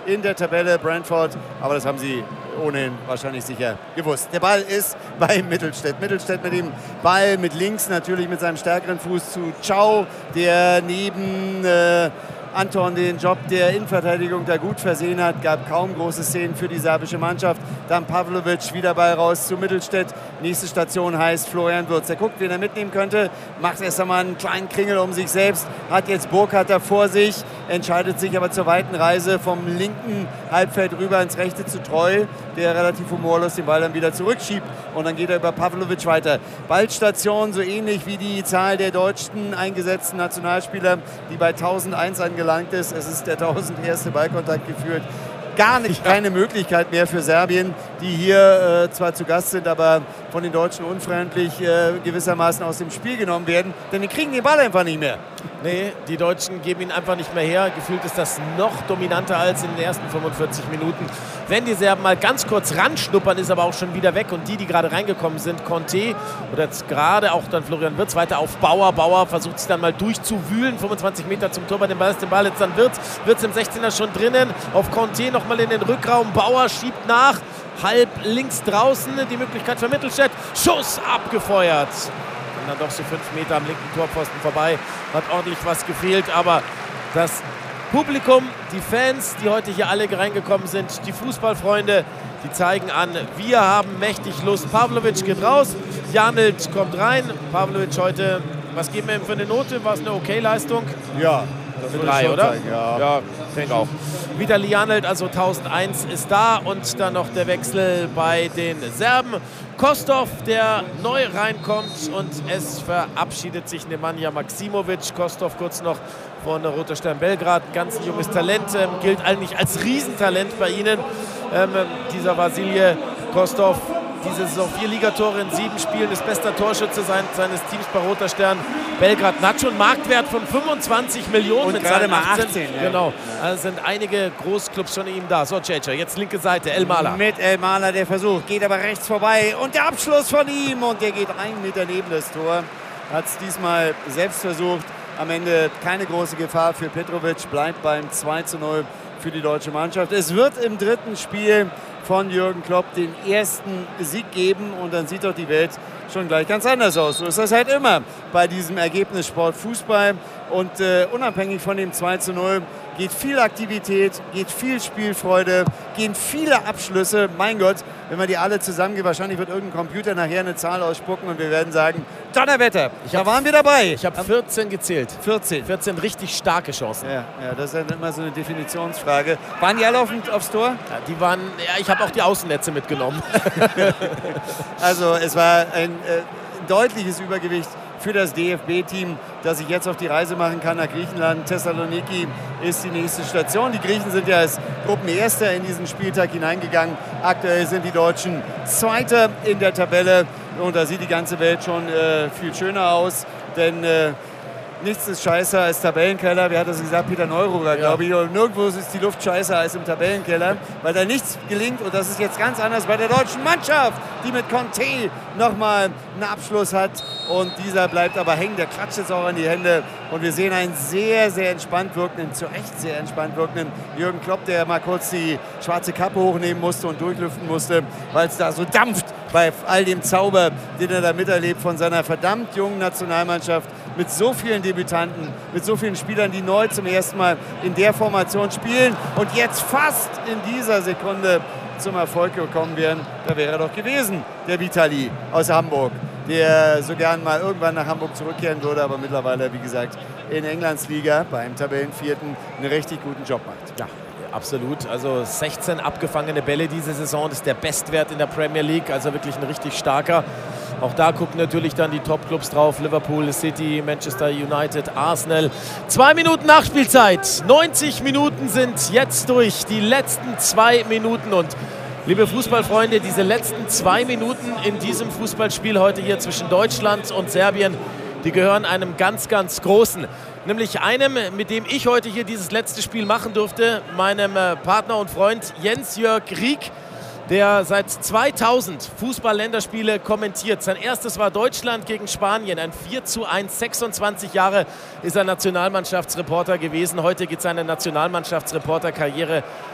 in der Tabelle, Brentford. Aber das haben sie ohnehin wahrscheinlich sicher gewusst. Der Ball ist bei Mittelstädt. Mittelstädt mit dem Ball, mit links natürlich mit seinem stärkeren Fuß zu Ciao, der neben Anton den Job der Innenverteidigung da gut versehen hat. Gab kaum große Szenen für die serbische Mannschaft. Dann Pavlovic, wieder Ball raus zu Mittelstädt. Nächste Station heißt Florian Wirtz. Er guckt, wen er mitnehmen könnte. Macht erst einmal einen kleinen Kringel um sich selbst. Hat jetzt Burkhardt vor sich. Entscheidet sich aber zur weiten Reise vom linken Halbfeld rüber ins rechte zu Treu, der relativ humorlos den Ball dann wieder zurückschiebt. Und dann geht er über Pavlovic weiter. Ballstation so ähnlich wie die Zahl der deutschen eingesetzten Nationalspieler, die bei 1001 angelangt ist. Es ist der 1001. Ballkontakt geführt. Gar nicht, keine Möglichkeit mehr für Serbien, die hier zwar zu Gast sind, aber von den Deutschen unfreundlich gewissermaßen aus dem Spiel genommen werden. Denn die kriegen den Ball einfach nicht mehr. Nee, die Deutschen geben ihn einfach nicht mehr her. Gefühlt ist das noch dominanter als in den ersten 45 Minuten. Wenn die Serben mal ganz kurz ranschnuppern, ist aber auch schon wieder weg. Und die gerade reingekommen sind, Conte oder jetzt gerade auch dann Florian Wirtz, weiter auf Bauer. Bauer versucht sich dann mal durchzuwühlen. 25 Meter zum Tor bei dem Ball ist den Ball jetzt dann Wirtz. Wirtz im 16er schon drinnen. Auf Conte nochmal in den Rückraum. Bauer schiebt nach. Halb links draußen die Möglichkeit für Mittelstädt. Schuss abgefeuert. Und dann doch so 5 Meter am linken Torpfosten vorbei. Hat ordentlich was gefehlt, aber das Publikum, die Fans, die heute hier alle reingekommen sind, die Fußballfreunde, die zeigen an, wir haben mächtig Lust. Pavlovic geht raus, Janelt kommt rein. Pavlovic heute, was geben wir ihm für eine Note? War es eine Okay-Leistung? Ja. Eine 3, oder? Zeigen, ja. Ja, denke auch. Vitali Janelt, also 1001 ist da und dann noch der Wechsel bei den Serben. Kostov, der neu reinkommt und es verabschiedet sich Nemanja Maksimovic. Kostov kurz noch von der Roter Stern Belgrad, ganz ein junges Talent, gilt eigentlich als Riesentalent bei ihnen. Dieser Vasilije Kostov, diese Saison 4 Ligatore in 7 Spielen, ist bester Torschütze seines Teams bei Roter Stern Belgrad. Hat schon einen Marktwert von 25 Millionen und mit gerade seinen mal 18. 18. Genau, also sind einige Großclubs schon ihm da. So, Ceca, jetzt linke Seite, El Mala. Mit El Mala der Versuch, geht aber rechts vorbei und der Abschluss von ihm und der geht 1 Meter neben das Tor. Hat es diesmal selbst versucht. Am Ende keine große Gefahr für Petrovic, bleibt beim 2:0 für die deutsche Mannschaft. Es wird im dritten Spiel von Jürgen Klopp den ersten Sieg geben und dann sieht doch die Welt schon gleich ganz anders aus. So ist das halt immer bei diesem Ergebnissport Fußball und unabhängig von dem 2:0 geht viel Aktivität, geht viel Spielfreude, gehen viele Abschlüsse. Mein Gott, wenn wir die alle zusammen, wahrscheinlich wird irgendein Computer nachher eine Zahl ausspucken und wir werden sagen, Donnerwetter, da waren wir dabei. Ich habe 14 gezählt. 14. 14 richtig starke Chancen. Ja, das ist ja immer so eine Definitionsfrage. Waren die alle aufs Tor? Ja, die waren, ja, ich habe auch die Außennetze mitgenommen. Also es war ein deutliches Übergewicht für das DFB-Team, das sich jetzt auf die Reise machen kann nach Griechenland. Thessaloniki ist die nächste Station. Die Griechen sind ja als Gruppenerster in diesen Spieltag hineingegangen. Aktuell sind die Deutschen Zweiter in der Tabelle und da sieht die ganze Welt schon viel schöner aus, denn nichts ist scheißer als Tabellenkeller. Wer hat das gesagt? Peter Neururer, glaube ich. Und nirgendwo ist die Luft scheißer als im Tabellenkeller, weil da nichts gelingt. Und das ist jetzt ganz anders bei der deutschen Mannschaft, die mit Conte nochmal einen Abschluss hat. Und dieser bleibt aber hängen. Der klatscht jetzt auch in die Hände. Und wir sehen einen sehr, sehr entspannt wirkenden, zu Recht sehr entspannt wirkenden Jürgen Klopp, der mal kurz die schwarze Kappe hochnehmen musste und durchlüften musste, weil es da so dampft bei all dem Zauber, den er da miterlebt von seiner verdammt jungen Nationalmannschaft mit so vielen Debütanten, mit so vielen Spielern, die neu zum ersten Mal in der Formation spielen und jetzt fast in dieser Sekunde zum Erfolg gekommen wären. Da wäre er doch gewesen, der Vitali aus Hamburg, der so gern mal irgendwann nach Hamburg zurückkehren würde, aber mittlerweile, wie gesagt, in Englands Liga beim Tabellenvierten einen richtig guten Job macht. Ja, absolut. Also 16 abgefangene Bälle diese Saison, das ist der Bestwert in der Premier League, also wirklich ein richtig starker. Auch da gucken natürlich dann die Top-Clubs drauf, Liverpool, City, Manchester United, Arsenal. 2 Minuten Nachspielzeit, 90 Minuten sind jetzt durch, die letzten 2 Minuten und liebe Fußballfreunde, diese letzten 2 Minuten in diesem Fußballspiel heute hier zwischen Deutschland und Serbien, die gehören einem ganz, ganz großen. Nämlich einem, mit dem ich heute hier dieses letzte Spiel machen durfte, meinem Partner und Freund Jens-Jörg Rieck, der seit 2000 Fußball-Länderspiele kommentiert. Sein erstes war Deutschland gegen Spanien, ein 4:1, 26 Jahre ist er Nationalmannschaftsreporter gewesen. Heute geht seine Nationalmannschaftsreporterkarriere